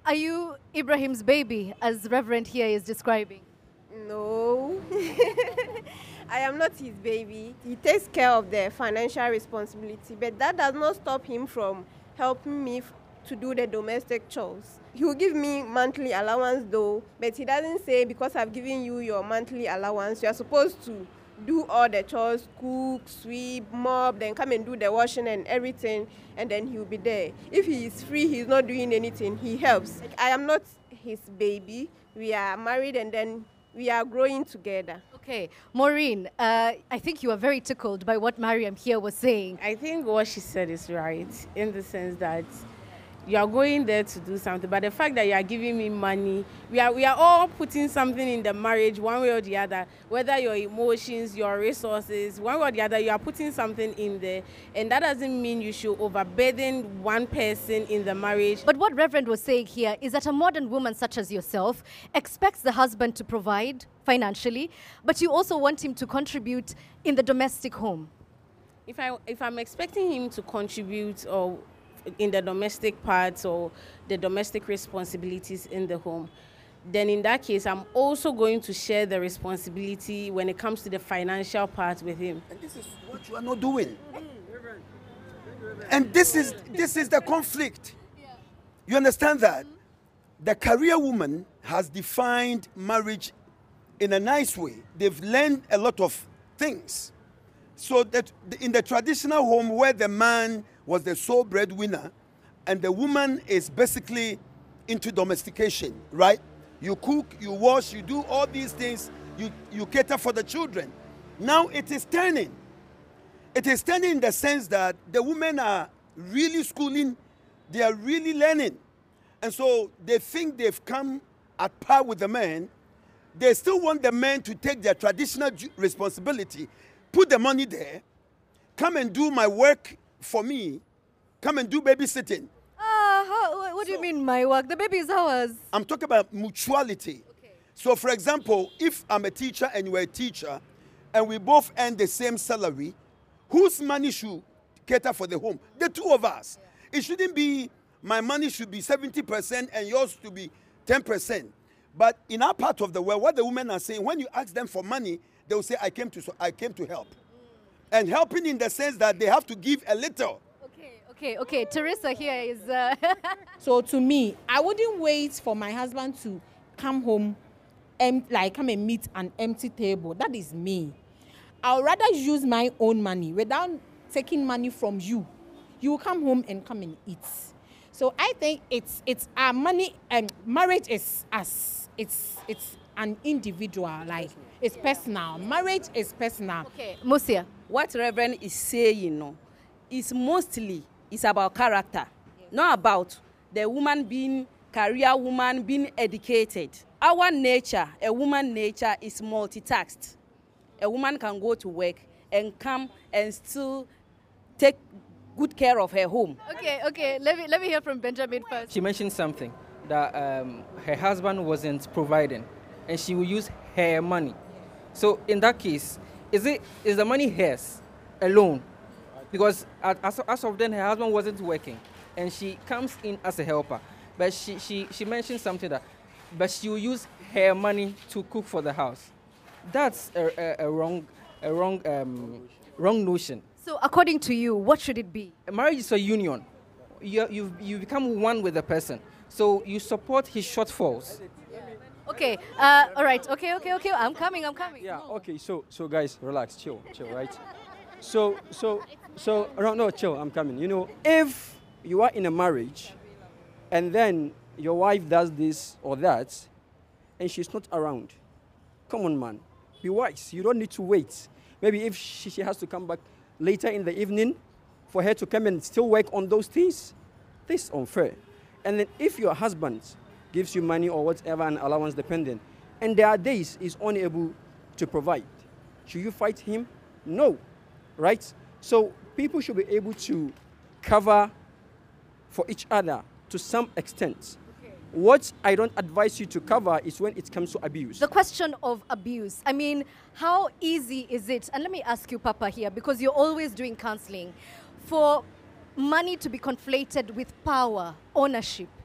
Are you Ibrahim's baby, as Reverend here is describing? No, I am not his baby. He takes care of the financial responsibility, but that does not stop him from helping me to do the domestic chores. He will give me monthly allowance though, but he doesn't say because I've given you your monthly allowance, you are supposed to do all the chores, cook, sweep, mop, then come and do the washing and everything, and then he'll be there. If he is free, he's not doing anything, he helps. Like, I am not his baby. We are married and then we are growing together. Okay, Maureen, I think you are very tickled by what Mariam here was saying. I think what she said is right in the sense that you are going there to do something, but the fact that you are giving me money, we are all putting something in the marriage one way or the other, whether your emotions, your resources, one way or the other, you are putting something in there, and that doesn't mean you should overburden one person in the marriage. But what Reverend was saying here is that a modern woman such as yourself expects the husband to provide financially, but you also want him to contribute in the domestic home. If I'm expecting him to contribute or in the domestic parts or the domestic responsibilities in the home, then in that case, I'm also going to share the responsibility when it comes to the financial part with him. And this is what you are not doing. And this is the conflict. You understand that? The career woman has defined marriage in a nice way. They've learned a lot of things. So that in the traditional home where the man was the sole breadwinner and the woman is basically into domestication, right? You cook, you wash, you do all these things, you cater for the children. Now it is turning. It is turning in the sense that the women are really schooling, they are really learning. And so they think they've come at par with the men. They still want the men to take their traditional responsibility, put the money there, come and do my work for me, come and do babysitting. What do you mean my work? The baby is ours. I'm talking about mutuality. Okay. So for example, if I'm a teacher and you're a teacher and we both earn the same salary, whose money should cater for the home? The two of us. Yeah. It shouldn't be my money should be 70% and yours to be 10%. But in our part of the world, what the women are saying, when you ask them for money, they will say, I came to help. And helping in the sense that they have to give a little. Okay. Teresa here is... So to me, I wouldn't wait for my husband to come home and come and meet an empty table. That is me. I'll rather use my own money without taking money from you. You come home and come and eat. So I think it's our money, and marriage is us. It's an individual, it's personal. Marriage is personal. Okay, Musia. What Reverend is saying, is mostly about character, not about the woman being career woman, being educated. Our nature, a woman nature, is multitasked. A woman can go to work and come and still take good care of her home. Okay. Let me hear from Benjamin first. She mentioned something that her husband wasn't providing, and she will use her money. So in that case, is the money hers alone? Because as of then, her husband wasn't working, and she comes in as a helper. But she mentioned something but she will use her money to cook for the house. That's a wrong notion. So according to you, what should it be? A marriage is a union. You become one with the person. So you support his shortfalls. Okay. All right. Okay. I'm coming. Yeah. Okay. So guys, relax, chill, right? So no, chill. I'm coming. You know, if you are in a marriage, and then your wife does this or that, and she's not around, come on, man, be wise. You don't need to wait. Maybe if she has to come back later in the evening, for her to come and still work on those things, this is unfair. And then if your husband gives you money or whatever, an allowance dependent, and there are days he's unable to provide, should you fight him? No, right? So people should be able to cover for each other to some extent. Okay. What I don't advise you to cover is when it comes to abuse. The question of abuse. I mean, how easy is it? And let me ask you, Papa, here, because you're always doing counseling, for money to be conflated with power, ownership.